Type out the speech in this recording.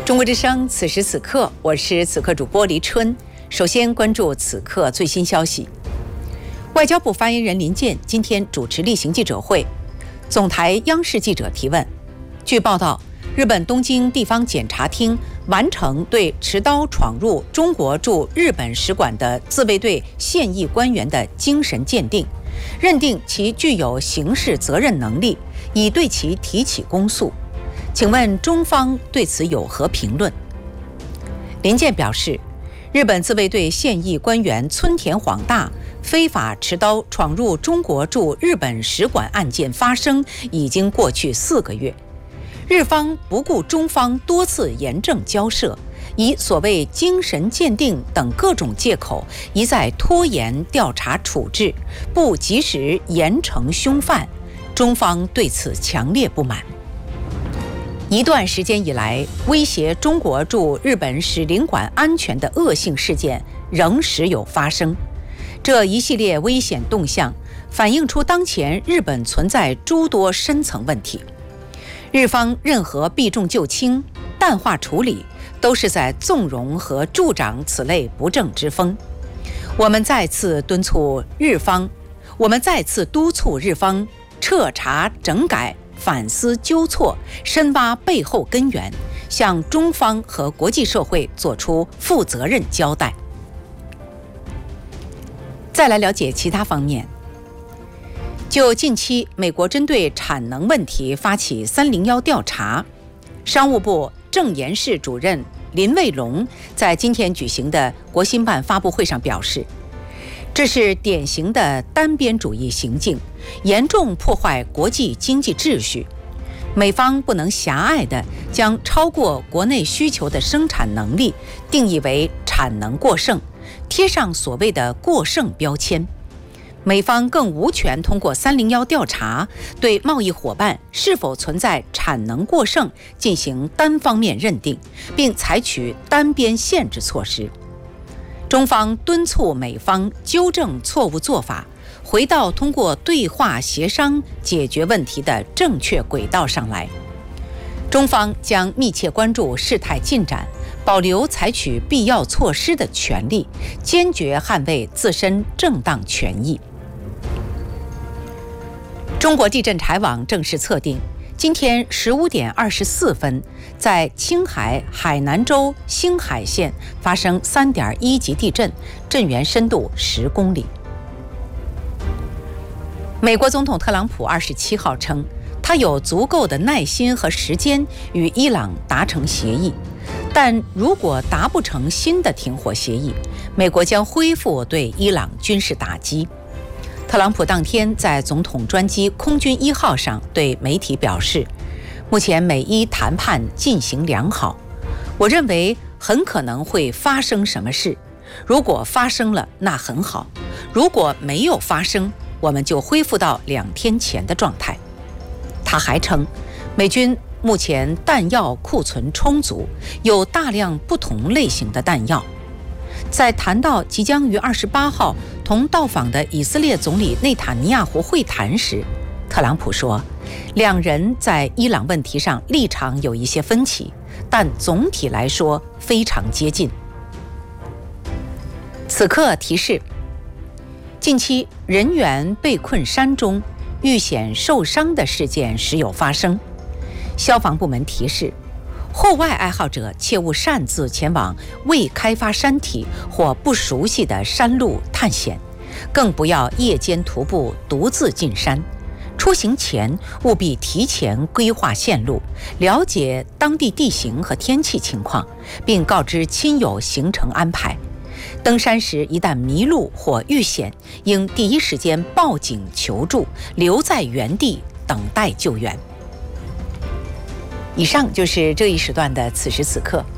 中国之声，此时此刻，我是此刻主播黎春。首先关注此刻最新消息。外交部发言人林健今天主持例行记者会，总台央视记者提问。据报道，日本东京地方检察厅完成对持刀闯入中国驻日本使馆的自卫队现役官员的精神鉴定，认定其具有刑事责任能力，已对其提起公诉。请问中方对此有何评论？林健表示，日本自卫队现役官员村田晃大非法持刀闯入中国驻日本使馆案件发生已经过去4个月，日方不顾中方多次严正交涉，以所谓精神鉴定等各种借口，一再拖延调查处置，不及时严惩凶犯，中方对此强烈不满。一段时间以来，威胁中国驻日本使领馆安全的恶性事件仍时有发生。这一系列危险动向反映出当前日本存在诸多深层问题。日方任何避重就轻、淡化处理，都是在纵容和助长此类不正之风。我们再次督促日方彻查整改，反思纠错，深挖背后根源，向中方和国际社会作出负责任交代。再来了解其他方面。就近期美国针对产能问题发起301调查，商务部政研室主任林卫龙在今天举行的国新办发布会上表示，这是典型的单边主义行径，严重破坏国际经济秩序。美方不能狭隘地将超过国内需求的生产能力定义为产能过剩，贴上所谓的过剩标签。美方更无权通过301调查对贸易伙伴是否存在产能过剩进行单方面认定，并采取单边限制措施。中方敦促美方纠正错误做法，回到通过对话协商解决问题的正确轨道上来。中方将密切关注事态进展，保留采取必要措施的权利，坚决捍卫自身正当权益。中国地震台网正式测定，今天15点24分，在青海海南州兴海县发生3.1级地震，震源深度10公里。美国总统特朗普27号称，他有足够的耐心和时间与伊朗达成协议，但如果达不成新的停火协议，美国将恢复对伊朗军事打击。特朗普当天在总统专机空军1号上对媒体表示，目前美伊谈判进行良好，我认为很可能会发生什么事，如果发生了那很好，如果没有发生，我们就恢复到2天前的状态。他还称，美军目前弹药库存充足，有大量不同类型的弹药。在谈到即将于28号同到访的以色列总理内塔尼亚胡会谈时，特朗普说，两人在伊朗问题上立场有一些分歧，但总体来说非常接近。此刻提示，近期人员被困山中遇险受伤的事件时有发生，消防部门提示，户外爱好者切勿擅自前往未开发山体或不熟悉的山路探险，更不要夜间徒步独自进山。出行前务必提前规划线路，了解当地地形和天气情况，并告知亲友行程安排。登山时一旦迷路或遇险，应第一时间报警求助，留在原地等待救援。以上就是这一时段的此时此刻。